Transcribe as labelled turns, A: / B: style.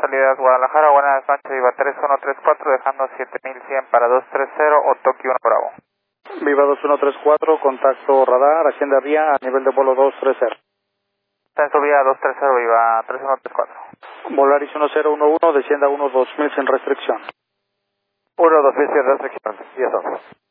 A: salida Guadalajara, buenas noches, Viva 3134, dejando 7100 para 230 o Tokio 1 Bravo.
B: Viva 2134, contacto radar, agenda vía a nivel de vuelo 230.
A: Censo vía 230, Viva 3134.
B: Volaris 1011, descienda 12000 sin restricción.
A: 12000 sin restricción, 10 11.